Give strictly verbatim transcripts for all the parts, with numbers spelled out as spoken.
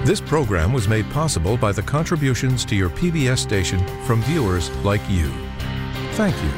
This program was made possible by the contributions to your P B S station from viewers like you. Thank you.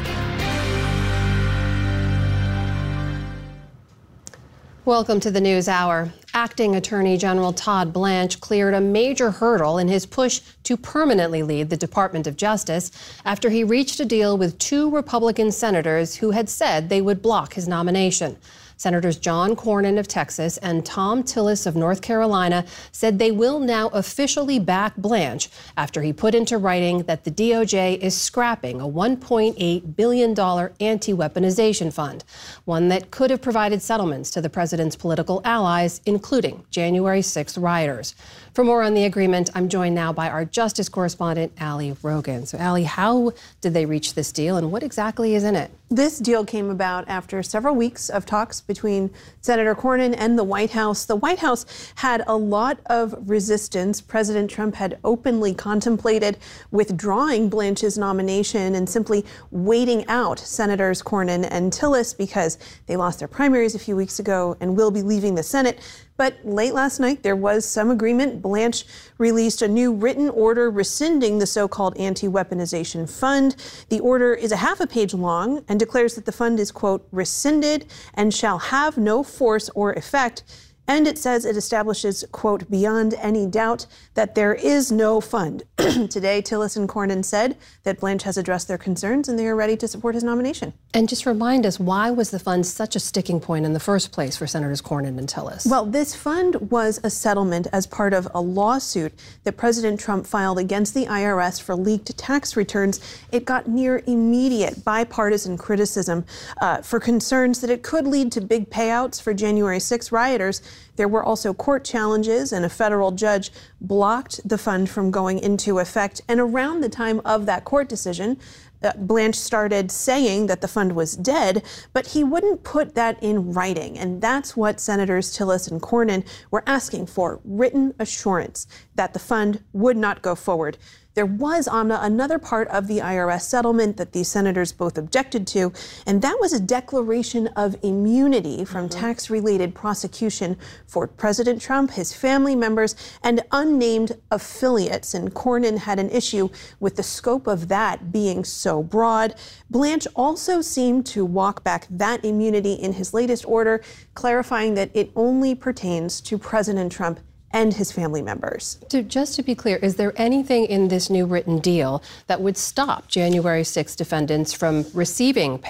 Welcome to the News Hour. Acting Attorney General Todd Blanche cleared a major hurdle in his push to permanently lead the Department of Justice after he reached a deal with two Republican senators who had said they would block his nomination. Senators John Cornyn of Texas and Thom Tillis of North Carolina said they will now officially back Blanche after he put into writing that the D O J is scrapping a one point eight billion dollars anti-weaponization fund, one that could have provided settlements to the president's political allies, including January sixth rioters. For more on the agreement, I'm joined now by our justice correspondent, Ali Rogan. So, Ali, how did they reach this deal, and what exactly is in it? This deal came about after several weeks of talks between Senator Cornyn and the White House. The White House had a lot of resistance. President Trump had openly contemplated withdrawing Blanche's nomination and simply waiting out Senators Cornyn and Tillis because they lost their primaries a few weeks ago and will be leaving the Senate. But late last night, there was some agreement. Blanche released a new written order rescinding the so-called anti-weaponization fund. The order is a half a page long and declares that the fund is, quote, rescinded and shall have no force or effect. And it says it establishes, quote, beyond any doubt that there is no fund. Today, Tillis and Cornyn said that Blanche has addressed their concerns and they are ready to support his nomination. And just remind us, why was the fund such a sticking point in the first place for Senators Cornyn and Tillis? Well, this fund was a settlement as part of a lawsuit that President Trump filed against the I R S for leaked tax returns. It got near immediate bipartisan criticism uh, for concerns that it could lead to big payouts for January sixth rioters. There were also court challenges, and a federal judge blocked the fund from going into effect. And around the time of that court decision, uh, Blanche started saying that the fund was dead, but he wouldn't put that in writing. And that's what Senators Tillis and Cornyn were asking for, written assurance that the fund would not go forward. There was, Amna, another part of the I R S settlement that these senators both objected to, and that was a declaration of immunity from mm-hmm. tax-related prosecution for President Trump, his family members, and unnamed affiliates. And Cornyn had an issue with the scope of that being so broad. Blanche also seemed to walk back that immunity in his latest order, clarifying that it only pertains to President Trump and his family members. So just to be clear, is there anything in this new written deal that would stop January sixth defendants from receiving